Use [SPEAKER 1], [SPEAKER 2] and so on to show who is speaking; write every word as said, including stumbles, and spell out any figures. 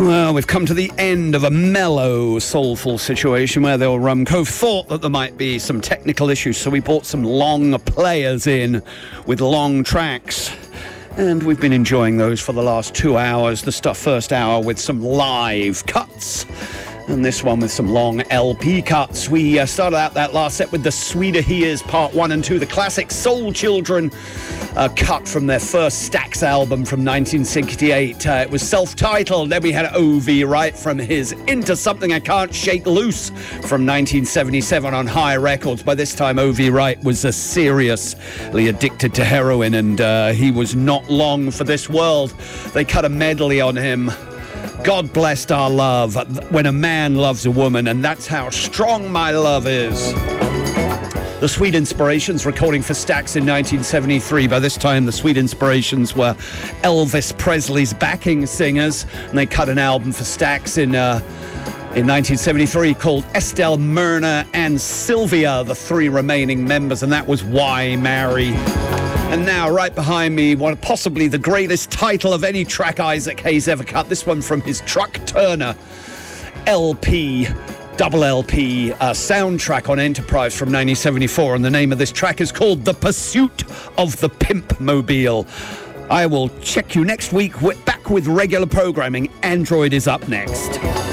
[SPEAKER 1] Well, we've come to the end of a mellow, soulful situation where the old Rum Cove thought that there might be some technical issues, so we brought some long players in with long tracks. And we've been enjoying those for the last two hours. The stuff first hour with some live cuts, and this one with some long L P cuts. We uh, started out that last set with the Sweeter He Is Part one and two, the classic Soul Children uh, cut from their first Stax album from nineteen sixty-eight. Uh, it was self-titled. Then we had O V Wright from his Into Something I Can't Shake Loose from nineteen seventy-seven on High Records. By this time, O V Wright was uh, seriously addicted to heroin, and uh, he was not long for this world. They cut a medley on him. God blessed our love, when a man loves a woman, and that's how strong my love is. The Sweet Inspirations, recording for Stax in nineteen seventy-three. By this time, the Sweet Inspirations were Elvis Presley's backing singers, and they cut an album for Stax in uh, in nineteen seventy-three called Estelle, Myrna, and Sylvia, the three remaining members, and that was Why Marry. And now, right behind me, one possibly the greatest title of any track Isaac Hayes ever cut. This one from his Truck Turner L P, double L P uh, soundtrack on Enterprise from nineteen seventy-four. And the name of this track is called The Pursuit of the Pimp Mobile. I will check you next week. We're back with regular programming. Android is up next.